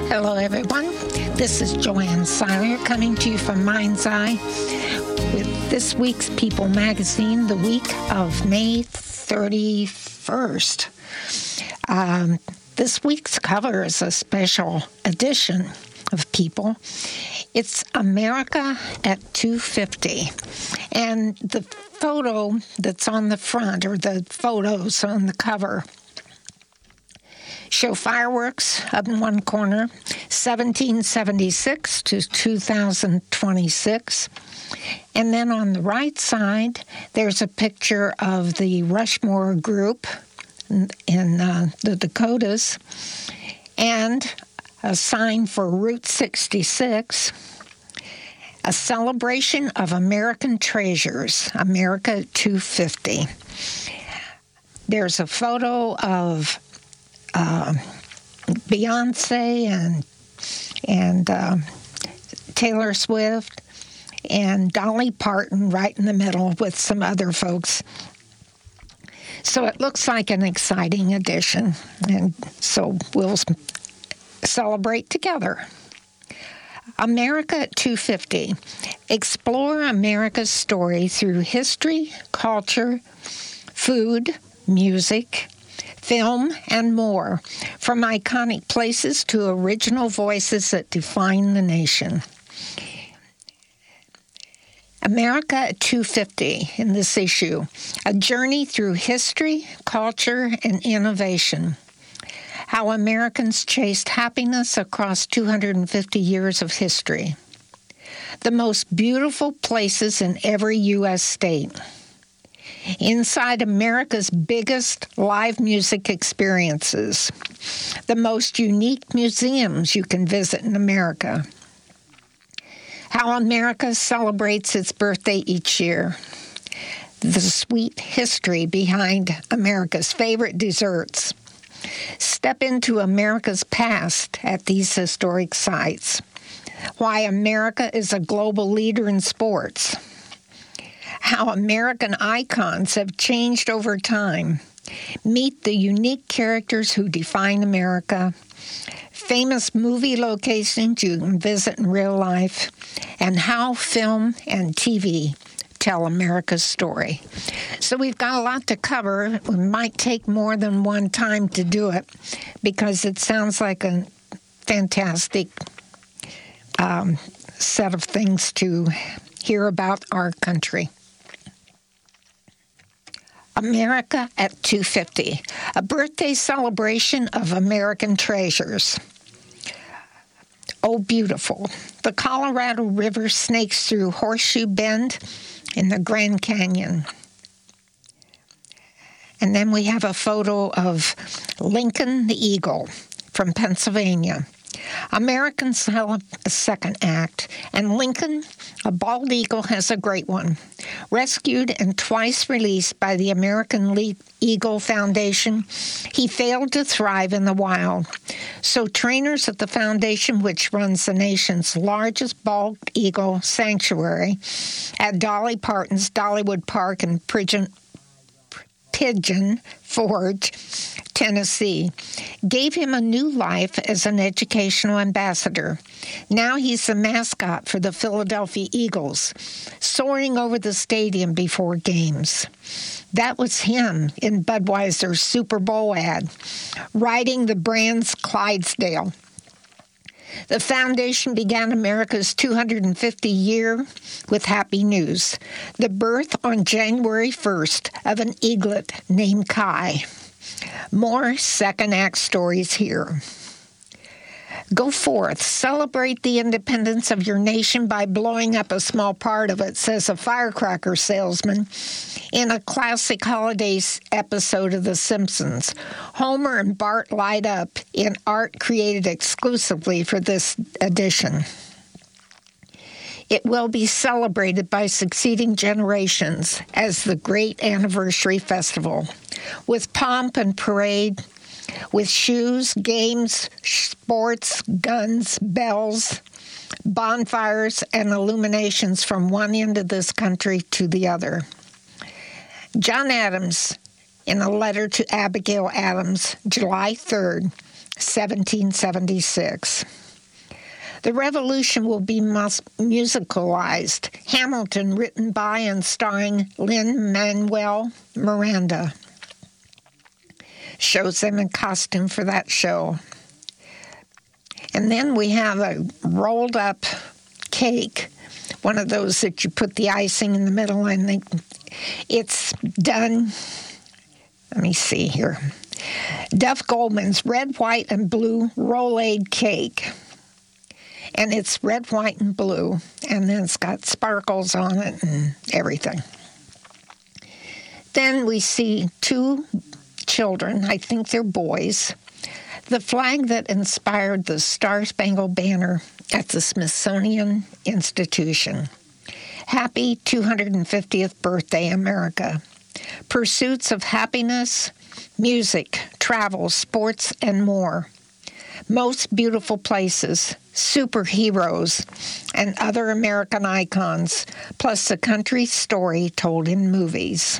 Hello, everyone. This is Joanne Seiler coming to you from Mind's Eye with this week's People magazine, the week of May 31st. This week's cover is a special edition of People. It's America at 250. And the photo that's on the front, or the photos on the cover, show fireworks up in one corner, 1776 to 2026. And then on the right side, there's a picture of the Rushmore group in the Dakotas and a sign for Route 66, a celebration of American treasures, America 250. There's a photo of Beyonce and Taylor Swift and Dolly Parton right in the middle with some other folks. So it looks like an exciting edition, and so we'll celebrate together. America at 250. Explore America's story through history, culture, food, music, film, and more, from iconic places to original voices that define the nation. America at 250 in this issue, a journey through history, culture, and innovation. How Americans chased happiness across 250 years of history. The most beautiful places in every U.S. state. Inside America's biggest live music experiences. The most unique museums you can visit in America. How America celebrates its birthday each year. The sweet history behind America's favorite desserts. Step into America's past at these historic sites. Why America is a global leader in sports. How American icons have changed over time. Meet the unique characters who define America. Famous movie locations you can visit in real life. And how film and TV tell America's story. So we've got a lot to cover. We might take more than one time to do it because it sounds like a fantastic set of things to hear about our country. America at 250, a birthday celebration of American treasures. Oh, beautiful. The Colorado River snakes through Horseshoe Bend in the Grand Canyon. And then we have a photo of Lincoln the Eagle from Pennsylvania. Americans have a second act, and Lincoln, a bald eagle, has a great one. Rescued and twice released by the American Eagle Foundation, he failed to thrive in the wild. So trainers at the foundation, which runs the nation's largest bald eagle sanctuary at Dolly Parton's Dollywood Park in Pigeon Forge, Tennessee, gave him a new life as an educational ambassador. Now he's the mascot for the Philadelphia Eagles, soaring over the stadium before games. That was him in Budweiser's Super Bowl ad, riding the brand's Clydesdale. The foundation began America's 250 year with happy news, the birth on January 1st of an eaglet named Kai. More second act stories here. Go forth, celebrate the independence of your nation by blowing up a small part of it, says a firecracker salesman in a classic holidays episode of The Simpsons. Homer and Bart light up in art created exclusively for this edition. It will be celebrated by succeeding generations as the great anniversary festival, with pomp and parade, with shoes, games, sports, guns, bells, bonfires, and illuminations from one end of this country to the other. John Adams, in a letter to Abigail Adams, July 3rd, 1776. The Revolution will be musicalized. Hamilton, written by and starring Lin-Manuel Miranda. Shows them in costume for that show. And then we have a rolled up cake, one of those that you put the icing in the middle, and it's done. Let me see here. Duff Goldman's red, white, and blue Rolade cake. And it's red, white, and blue, and then it's got sparkles on it and everything. Then we see two children, I think they're boys, the flag that inspired the Star-Spangled Banner at the Smithsonian Institution. Happy 250th birthday, America. Pursuits of happiness, music, travel, sports, and more. Most beautiful places, superheroes, and other American icons, plus the country story told in movies.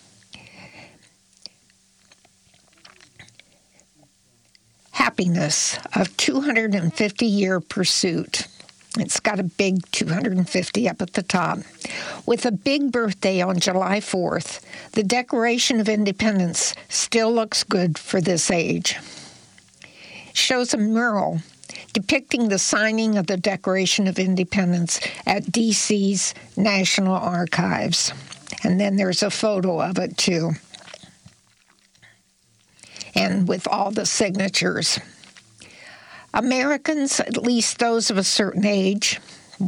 Happiness, a 250-year pursuit. It's got a big 250 up at the top. With a big birthday on July 4th, the Declaration of Independence still looks good for this age. Shows a mural depicting the signing of the Declaration of Independence at D.C.'s National Archives. And then there's a photo of it, too. And with all the signatures. Americans, at least those of a certain age,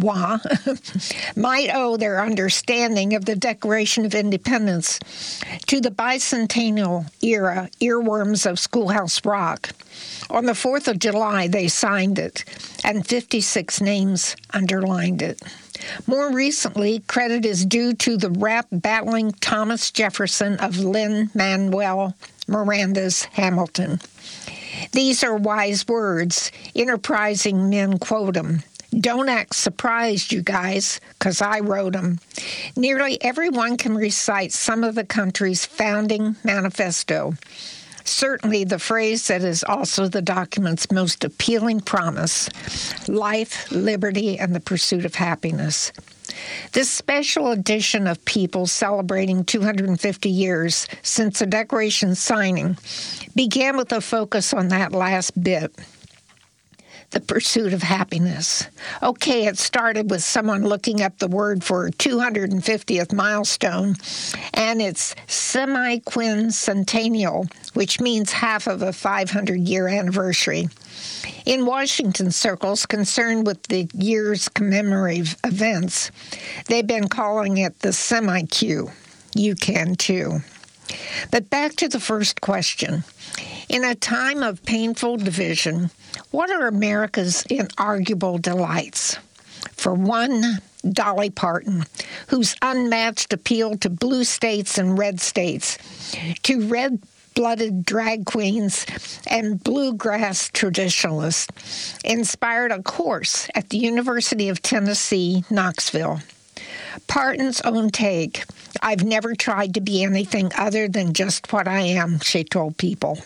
might owe their understanding of the Declaration of Independence to the bicentennial era earworms of Schoolhouse Rock. On the 4th of July, they signed it, and 56 names underlined it. More recently, credit is due to the rap-battling Thomas Jefferson of Lin-Manuel Miranda's Hamilton. These are wise words. Enterprising men quote them. Don't act surprised, you guys, because I wrote them. Nearly everyone can recite some of the country's founding manifesto. Certainly the phrase that is also the document's most appealing promise, life, liberty, and the pursuit of happiness. This special edition of People celebrating 250 years since the Declaration's signing began with a focus on that last bit, the pursuit of happiness. Okay, it started with someone looking up the word for 250th milestone, and it's semi-quincentennial, which means half of a 500-year anniversary. In Washington circles concerned with the year's commemorative events, they've been calling it the semi-Q. You can too. But back to the first question. In a time of painful division, what are America's inarguable delights? For one, Dolly Parton, whose unmatched appeal to blue states and red states, to red-blooded drag queens and bluegrass traditionalists, inspired a course at the University of Tennessee, Knoxville. Parton's own take, "I've never tried to be anything other than just what I am," she told People.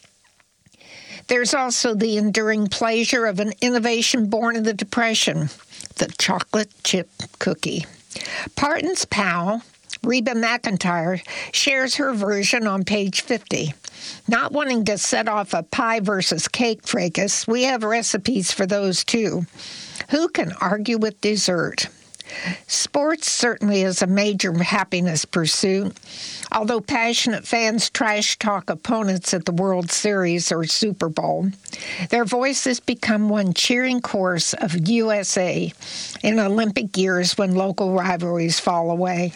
There's also the enduring pleasure of an innovation born of the Depression, the chocolate chip cookie. Parton's pal, Reba McEntire, shares her version on page 50. Not wanting to set off a pie versus cake fracas, we have recipes for those too. Who can argue with dessert? Sports certainly is a major happiness pursuit, although passionate fans trash talk opponents at the World Series or Super Bowl. Their voices become one cheering chorus of USA in Olympic years when local rivalries fall away.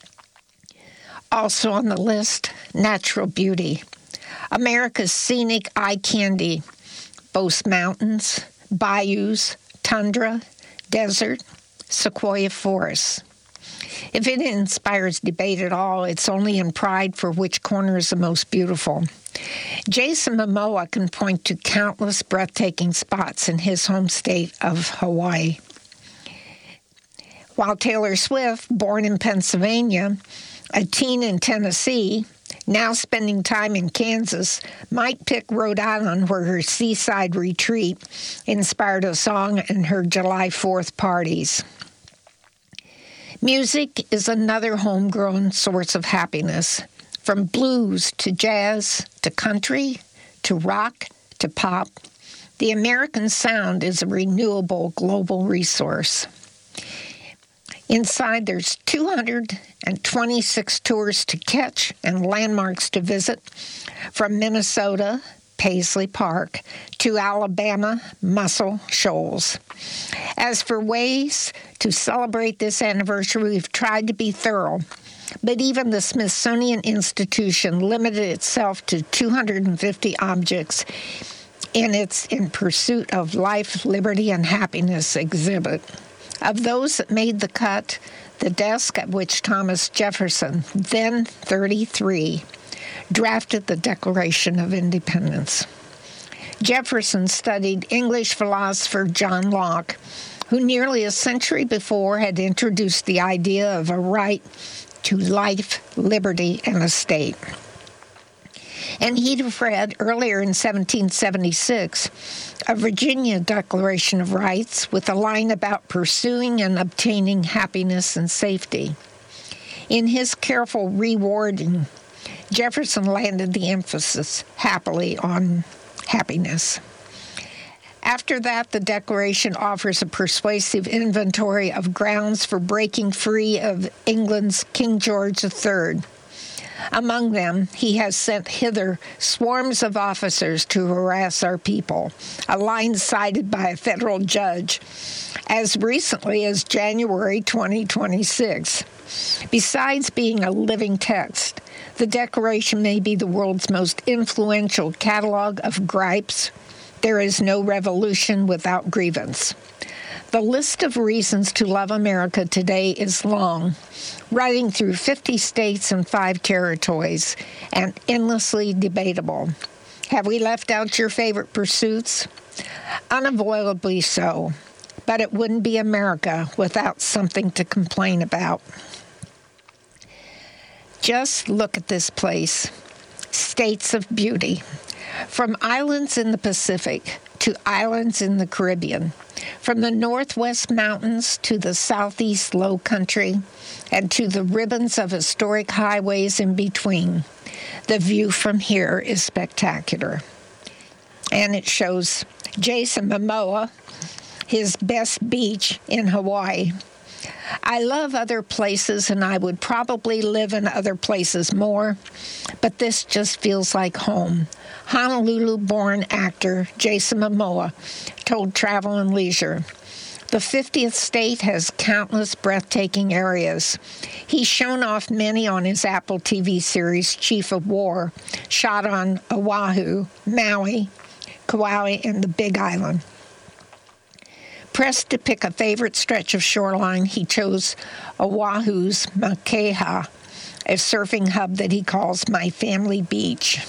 Also on the list, natural beauty. America's scenic eye candy boasts mountains, bayous, tundra, desert, sequoia forests. If it inspires debate at all, it's only in pride for which corner is the most beautiful. Jason Momoa can point to countless breathtaking spots in his home state of Hawaii. While Taylor Swift, born in Pennsylvania, a teen in Tennessee, now spending time in Kansas, might pick Rhode Island, where her seaside retreat inspired a song in her July 4th parties. Music is another homegrown source of happiness. From blues to jazz to country to rock to pop, the American sound is a renewable global resource. Inside, there's 226 tours to catch and landmarks to visit, from Minnesota, Paisley Park, to Alabama, Muscle Shoals. As for ways to celebrate this anniversary, we've tried to be thorough, but even the Smithsonian Institution limited itself to 250 objects in its In Pursuit of Life, Liberty, and Happiness exhibit. Of those that made the cut, the desk at which Thomas Jefferson, then 33, drafted the Declaration of Independence. Jefferson studied English philosopher John Locke, who nearly a century before had introduced the idea of a right to life, liberty, and a state. And he'd read earlier in 1776 a Virginia Declaration of Rights with a line about pursuing and obtaining happiness and safety. In his careful rewording, Jefferson landed the emphasis happily on happiness. After that, the Declaration offers a persuasive inventory of grounds for breaking free of England's King George III. Among them, he has sent hither swarms of officers to harass our people, a line cited by a federal judge as recently as January 2026. Besides being a living text, the Declaration may be the world's most influential catalog of gripes. There is no revolution without grievance. The list of reasons to love America today is long, running through 50 states and 5 territories, and endlessly debatable. Have we left out your favorite pursuits? Unavoidably so, but it wouldn't be America without something to complain about. Just look at this place. States of beauty. From islands in the Pacific to islands in the Caribbean, from the Northwest Mountains to the Southeast Low Country, and to the ribbons of historic highways in between, the view from here is spectacular. And it shows Jason Momoa, his best beach in Hawaii. I love other places, and I would probably live in other places more, but this just feels like home. Honolulu-born actor Jason Momoa told Travel and Leisure, "The 50th state has countless breathtaking areas. He's shown off many on his Apple TV series Chief of War, shot on Oahu, Maui, Kauai, and the Big Island." Pressed to pick a favorite stretch of shoreline, he chose Oahu's Makeha, a surfing hub that he calls My Family Beach.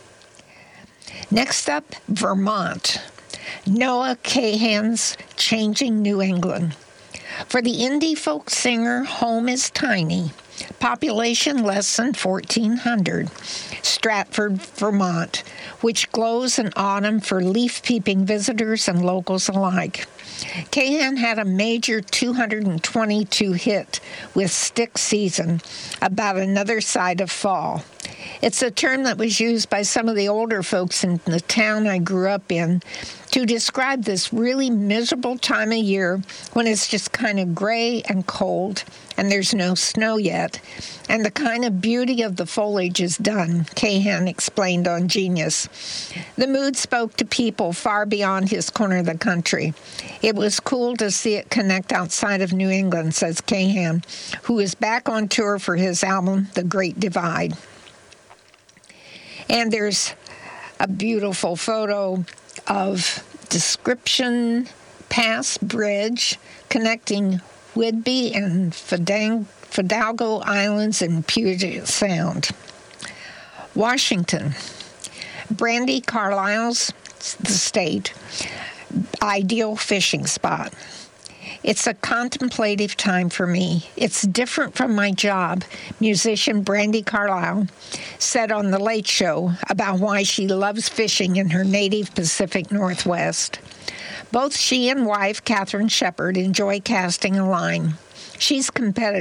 Next up, Vermont. Noah Kahan's Changing New England. For the indie folk singer, home is tiny. Population less than 1,400. Stratford, Vermont, which glows in autumn for leaf-peeping visitors and locals alike. Kahan had a major 222 hit with Stick Season, about another side of fall. It's a term that was used by some of the older folks in the town I grew up in to describe this really miserable time of year when it's just kind of gray and cold and there's no snow yet, and the kind of beauty of the foliage is done, Kahan explained on Genius. The mood spoke to people far beyond his corner of the country. It was cool to see it connect outside of New England, says Kahan, who is back on tour for his album, The Great Divide. And there's a beautiful photo of Description Pass Bridge connecting Whidbey and Fidalgo Islands in Puget Sound. Washington. Brandi Carlile's The State, ideal fishing spot. It's a contemplative time for me. It's different from my job, musician Brandi Carlile said on The Late Show about why she loves fishing in her native Pacific Northwest. Both she and wife, Katherine Shepard, enjoy casting a line. She's competitive.